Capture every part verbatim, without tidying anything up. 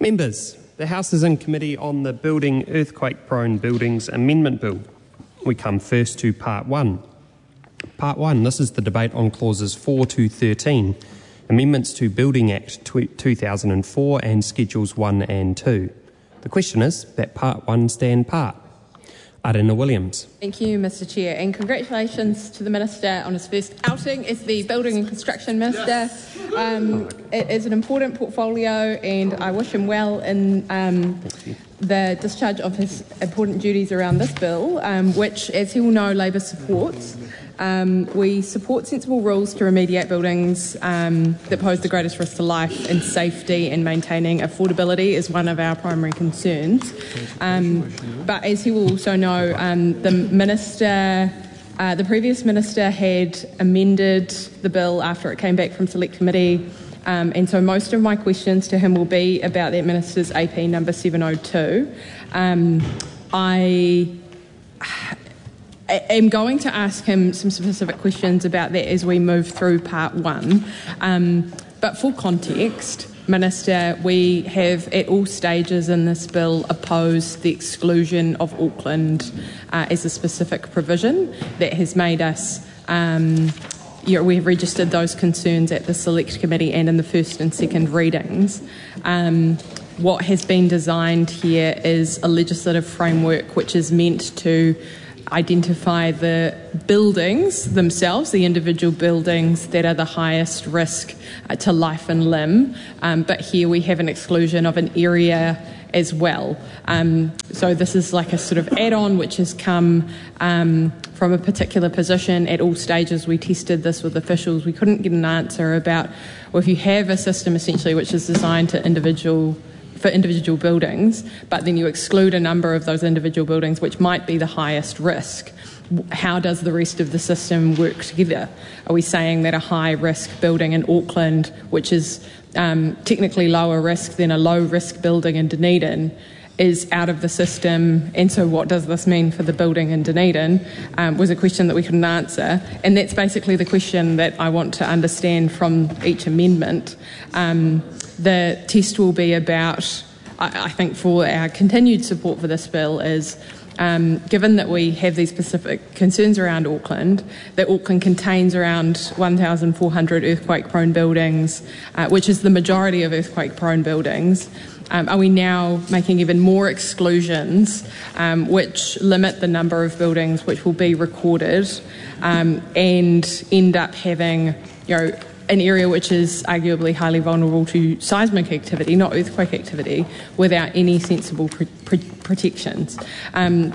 Members, the House is in committee on the Building Earthquake-Prone Buildings Amendment Bill. We come first to Part one. Part one, this is the debate on clauses four to thirteen, amendments to Building Act two thousand four and Schedules one and two. The question is that Part one stand part. Arena Williams. Thank you, Mister Chair, and congratulations to the Minister on his first outing as the Building and Construction Minister. Um, it is an important portfolio, and I wish him well in um, the discharge of his important duties around this bill, um, which, as he will know, Labor supports. Um, we support sensible rules to remediate buildings um, that pose the greatest risk to life and safety, and maintaining affordability is one of our primary concerns. Um, but as he will also know, um, the minister, uh, the previous minister had amended the bill after it came back from Select Committee, um, and so most of my questions to him will be about that minister's A P number seven oh two. Um, I... I'm going to ask him some specific questions about that as we move through part one. Um, but for context, Minister, we have at all stages in this bill opposed the exclusion of Auckland uh, as a specific provision that has made us, um, you know, we have registered those concerns at the Select Committee and in the first and second readings. Um, what has been designed here is a legislative framework which is meant to identify the buildings themselves, the individual buildings that are the highest risk uh, to life and limb. Um, but here we have an exclusion of an area as well. Um, so this is like a sort of add-on which has come um, from a particular position. At all stages we tested this with officials. We couldn't get an answer about, well, if you have a system essentially which is designed to individual for individual buildings, but then you exclude a number of those individual buildings which might be the highest risk, how does the rest of the system work together? Are we saying that a high-risk building in Auckland, which is um, technically lower risk than a low-risk building in Dunedin, is out of the system, and so what does this mean for the building in Dunedin, um, was a question that we couldn't answer, and that's basically the question that I want to understand from each amendment. Um, the test will be about, I, I think for our continued support for this bill is, um, given that we have these specific concerns around Auckland, that Auckland contains around one thousand four hundred earthquake-prone buildings, uh, which is the majority of earthquake-prone buildings. Um, are we now making even more exclusions um, which limit the number of buildings which will be recorded um, and end up having, you know, an area which is arguably highly vulnerable to seismic activity, not earthquake activity, without any sensible pr- pr- protections? Um,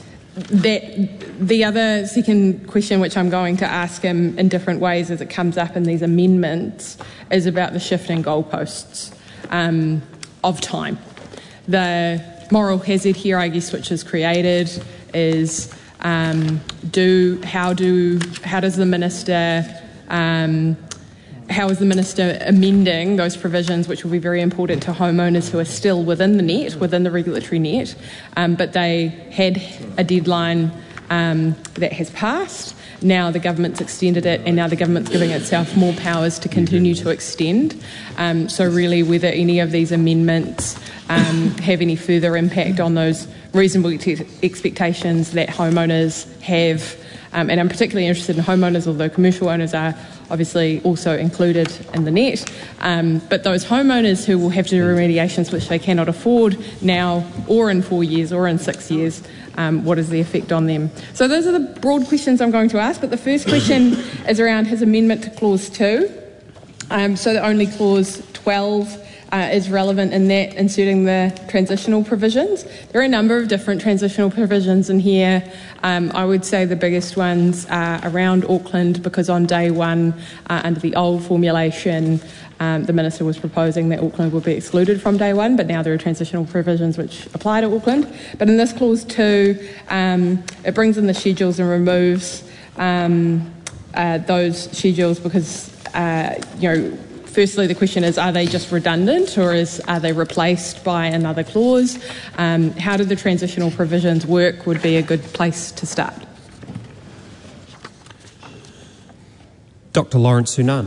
that the other second question, which I'm going to ask him in different ways as it comes up in these amendments, is about the shifting goalposts um, of time. The moral hazard here, I guess, which is created is um, do how do how does the minister um, how is the minister amending those provisions, which will be very important to homeowners who are still within the net, within the regulatory net, um, but they had a deadline um, that has passed. Now the government's extended it, and now the government's giving itself more powers to continue to extend. Um, so really whether any of these amendments um, have any further impact on those reasonable ex- expectations that homeowners have, um, and I'm particularly interested in homeowners, although commercial owners are obviously also included in the net, um, but those homeowners who will have to do remediations which they cannot afford now or in four years or in six years, um, what is the effect on them? So those are the broad questions I'm going to ask, but the first question is around his amendment to clause two. Um, so that only clause twelve uh, is relevant in that, inserting the transitional provisions. There are a number of different transitional provisions in here. Um, I would say the biggest ones are around Auckland, because on day one, uh, under the old formulation, um, the Minister was proposing that Auckland would be excluded from day one, but now there are transitional provisions which apply to Auckland. But in this clause two, um, it brings in the schedules and removes um, uh, those schedules because, uh, you know, firstly, the question is, are they just redundant, or is, are they replaced by another clause? Um, how do the transitional provisions work would be a good place to start. Doctor Lawrence Sunan.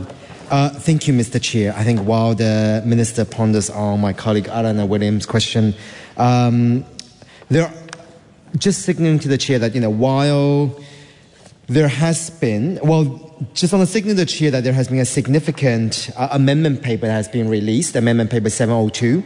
Uh, thank you, Mister Chair. I think while the Minister ponders on my colleague Alana Williams' question, um, there, just signaling to the Chair that, you know, while there has been, well, just on the signal to the Chair that there has been a significant uh, amendment paper that has been released, Amendment Paper seven oh two.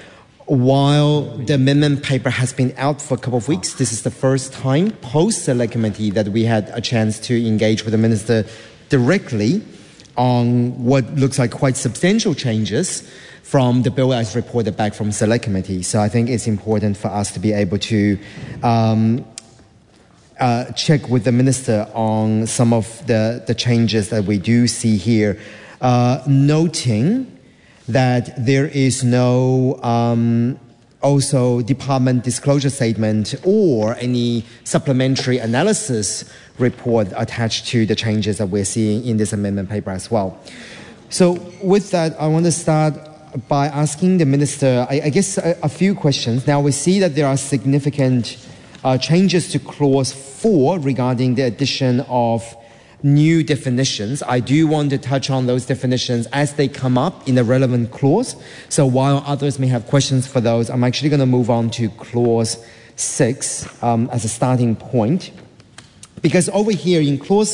While the amendment paper has been out for a couple of weeks, this is the first time post-select committee that we had a chance to engage with the Minister directly on what looks like quite substantial changes from the bill as reported back from select committee. So I think it's important for us to be able to um, uh, check with the Minister on some of the, the changes that we do see here, uh, noting that there is no um, also department disclosure statement or any supplementary analysis report attached to the changes that we're seeing in this amendment paper as well. So with that, I want to start by asking the Minister, I, I guess, a, a few questions. Now, we see that there are significant uh, changes to Clause four regarding the addition of new definitions. I do want to touch on those definitions as they come up in the relevant clause. So while others may have questions for those, I'm actually going to move on to Clause six um, as a starting point. Because over here in Clause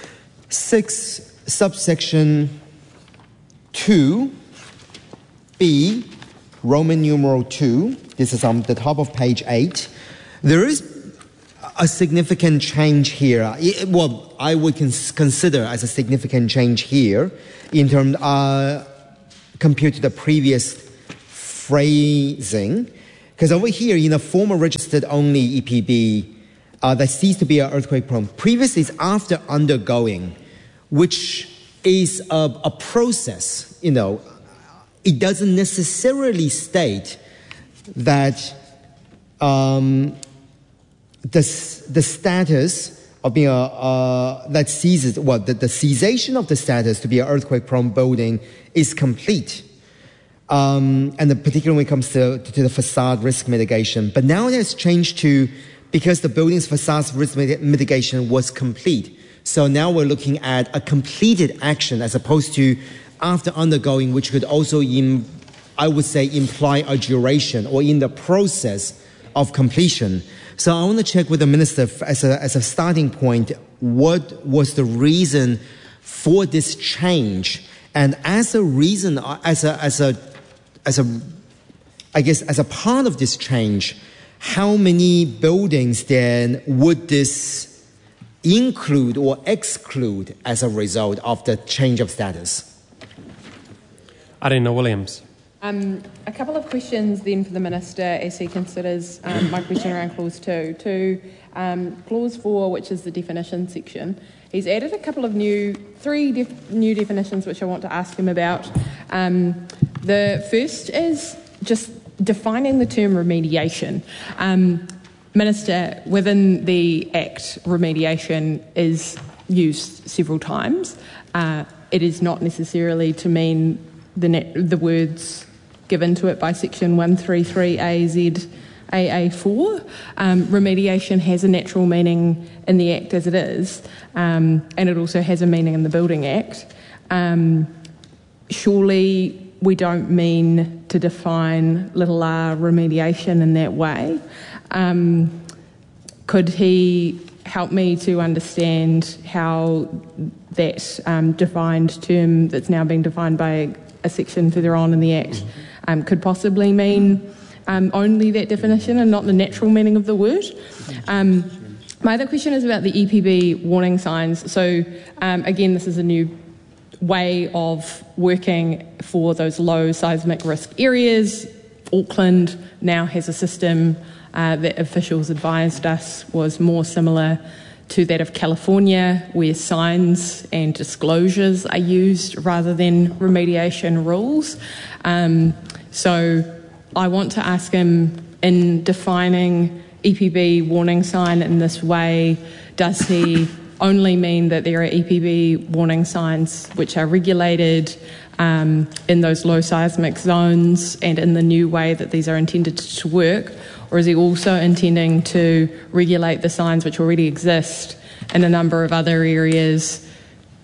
six, subsection two, B, Roman numeral two, this is on the top of page eight, there is a significant change here. It, well, I would cons- consider as a significant change here in terms uh, compared to the previous phrasing. Because over here, in a former registered only E P B uh, that ceased to be an earthquake prone, previous is after undergoing, which is a, a process. You know, it doesn't necessarily state that. Um, The, the status of being a, uh, that ceases, well, the, the cessation of the status to be an earthquake-prone building is complete. Um, and the, particularly when it comes to, to, to the facade risk mitigation. But now it has changed to, because the building's facade risk mitigation was complete. So now we're looking at a completed action as opposed to after undergoing, which could also, in, I would say, imply a duration or in the process of completion. So I want to check with the Minister as a, as a starting point, what was the reason for this change? And as a reason, as a, as a, as a, I guess, as a part of this change, how many buildings then would this include or exclude as a result of the change of status? Arena Williams. Um, a couple of questions then for the Minister as he considers um, my question around Clause two. To um, Clause four, which is the definition section, he's added a couple of new, three def- new definitions which I want to ask him about. Um, the first is just defining the term remediation. Um, Minister, within the Act, remediation is used several times. Uh, it is not necessarily to mean the, net, the words given to it by section one thirty-three A Z A A four. Um, remediation has a natural meaning in the Act as it is, um, and it also has a meaning in the Building Act. Um, surely we don't mean to define little r remediation in that way. Um, could he help me to understand how that um, defined term that's now being defined by a section further on in the Act Um, could possibly mean um, only that definition and not the natural meaning of the word? Um, my other question is about the E P B warning signs. So um, again, this is a new way of working for those low seismic risk areas. Auckland now has a system uh, that officials advised us was more similar to that of California, where signs and disclosures are used rather than remediation rules. Um, so I want to ask him, in defining E P B warning sign in this way, does he only mean that there are E P B warning signs which are regulated um, in those low seismic zones and in the new way that these are intended to work, or is he also intending to regulate the signs which already exist in a number of other areas,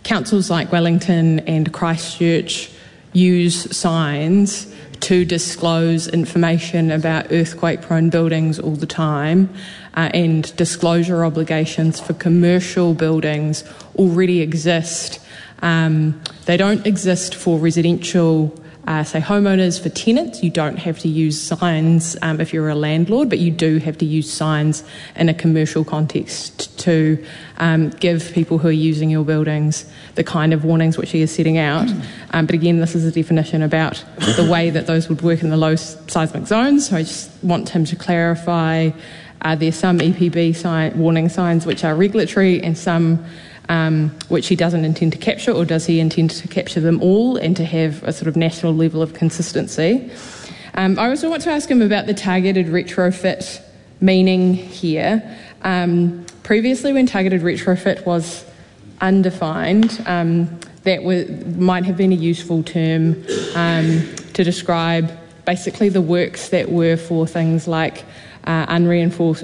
councils like Wellington and Christchurch use signs to disclose information about earthquake-prone buildings all the time, uh, and disclosure obligations for commercial buildings already exist. Um, they don't exist for residential, uh, say, homeowners. For tenants, you don't have to use signs um, if you're a landlord, but you do have to use signs in a commercial context to um, give people who are using your buildings the kind of warnings which he is setting out. Um, but again, this is a definition about the way that those would work in the low seismic zones. So I just want him to clarify, are there some E P B sign, warning signs which are regulatory and some Um, which he doesn't intend to capture, or does he intend to capture them all and to have a sort of national level of consistency? Um, I also want to ask him about the targeted retrofit meaning here. Um, previously, when targeted retrofit was undefined, um, that w- might have been a useful term um, to describe basically the works that were for things like uh, unreinforced,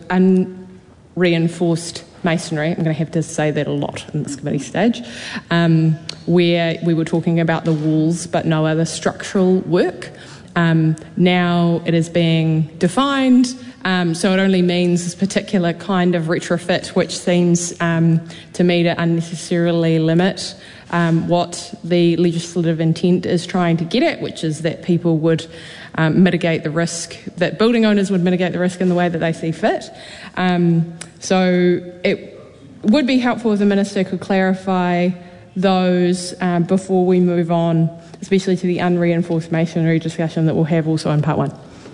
unreinforced masonry. I'm going to have to say that a lot in this committee stage, um, where we were talking about the walls but no other structural work. Um, now it is being defined, um, so it only means this particular kind of retrofit, which seems um, to me to unnecessarily limit um, what the legislative intent is trying to get at, which is that people would um, mitigate the risk, that building owners would mitigate the risk in the way that they see fit. Um, So it would be helpful if the Minister could clarify those um, before we move on, especially to the unreinforced masonry discussion that we'll have also in part one.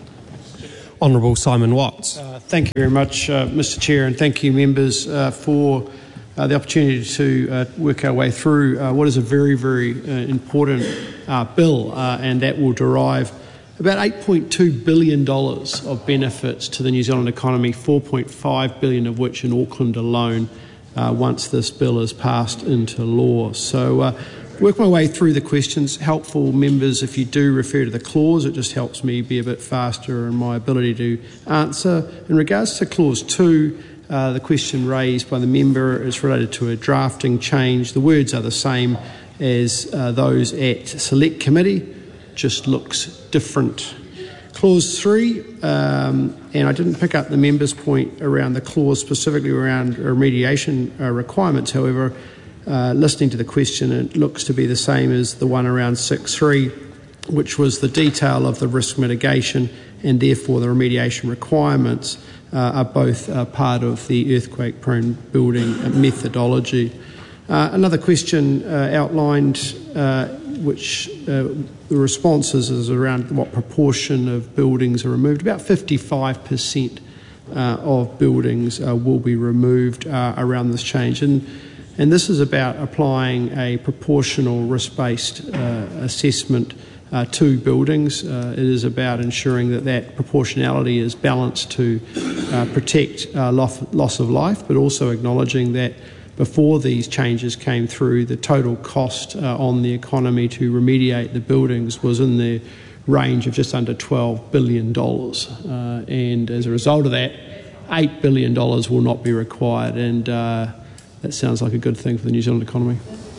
Honourable Simon Watts. Uh, thank you very much, uh, Mister Chair, and thank you, members, uh, for uh, the opportunity to uh, work our way through uh, what is a very, very uh, important uh, bill, uh, and that will derive about eight point two billion dollars of benefits to the New Zealand economy, four point five billion dollars of which in Auckland alone, uh, once this bill is passed into law. So uh, work my way through the questions. Helpful, members, if you do refer to the clause, it just helps me be a bit faster in my ability to answer. In regards to clause two, uh, the question raised by the member is related to a drafting change. The words are the same as uh, those at Select Committee, just looks different. Clause three, um, and I didn't pick up the member's point around the clause specifically around remediation uh, requirements. However, uh, listening to the question, it looks to be the same as the one around six three, which was the detail of the risk mitigation, and therefore the remediation requirements uh, are both uh, part of the earthquake-prone building methodology. Uh, another question uh, outlined, uh, which uh, the responses is around what proportion of buildings are removed. About fifty-five percent uh, of buildings uh, will be removed uh, around this change. And, and this is about applying a proportional risk-based uh, assessment uh, to buildings. Uh, it is about ensuring that that proportionality is balanced to uh, protect uh, loss, loss of life, but also acknowledging that before these changes came through, the total cost uh, on the economy to remediate the buildings was in the range of just under twelve billion dollars. Uh, and as a result of that, eight billion dollars will not be required. And uh, that sounds like a good thing for the New Zealand economy.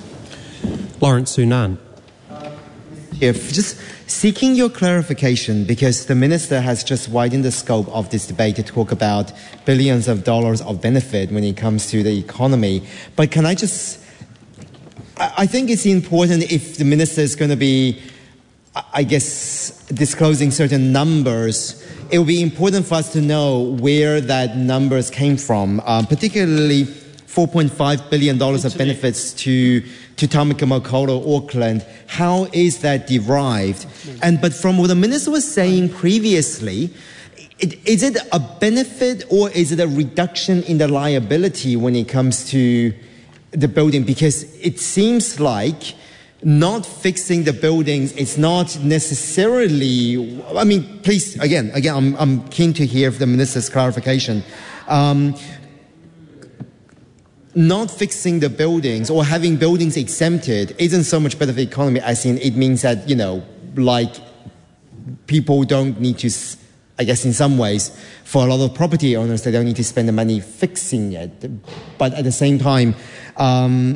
Lawrence Sunan. If just seeking your clarification, because the Minister has just widened the scope of this debate to talk about billions of dollars of benefit when it comes to the economy. But can I just, I think it's important if the Minister is going to be, I guess, disclosing certain numbers, it will be important for us to know where that numbers came from, um, particularly four point five billion dollars of benefits to to Tamaki Makaurau, Auckland. How is that derived? And but from what the Minister was saying previously, it, is it a benefit or is it a reduction in the liability when it comes to the building? Because it seems like not fixing the buildings is not necessarily, I mean, please, again, again, I'm, I'm keen to hear the Minister's clarification. Um, not fixing the buildings or having buildings exempted isn't so much better for the economy as in it means that, you know, like people don't need to, I guess in some ways, for a lot of property owners, they don't need to spend the money fixing it. But at the same time, um,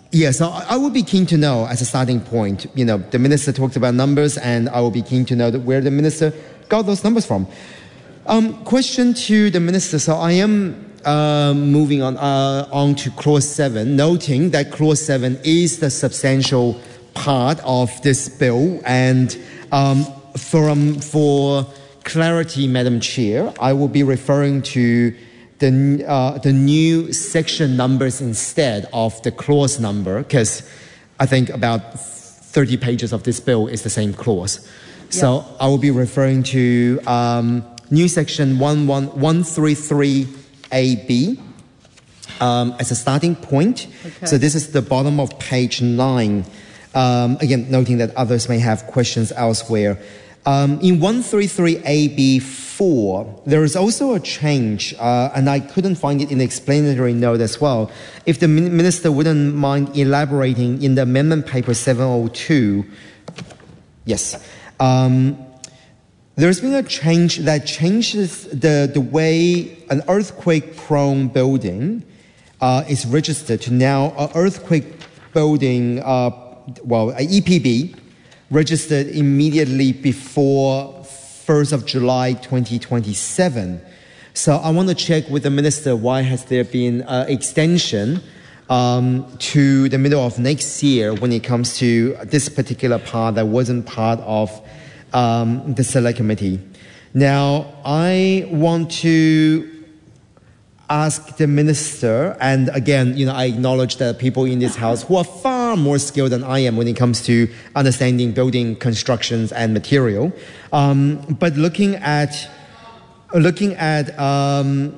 Yeah, so I I would be keen to know as a starting point. You know, the minister talked about numbers, and I will be keen to know that where the minister got those numbers from. Um, question to the minister. So I am uh, moving on uh, on to clause seven, noting that clause seven is the substantial part of this bill, and um, from for clarity, Madam Chair, I will be referring to the uh, the new section numbers instead of the clause number, because I think about thirty pages of this bill is the same clause. Yep. So I will be referring to um, new section one thirty-three A B um, as a starting point. Okay. So this is the bottom of page nine. Um, again, noting that others may have questions elsewhere. Um, in one thirty-three A B four, there is also a change, uh, and I couldn't find it in the explanatory note as well. If the minister wouldn't mind elaborating in the amendment paper seven oh two, yes. Um, there's been a change that changes the, the way an earthquake-prone building uh, is registered to now an earthquake building, uh, well, an E P B, registered immediately before first of July twenty twenty-seven. So I want to check with the minister, why has there been an extension um, to the middle of next year when it comes to this particular part that wasn't part of um, the select committee. Now, I want to ask the minister, and again, you know, I acknowledge that people in this house who are far more skilled than I am when it comes to understanding building constructions and material. Um, but looking at looking at um,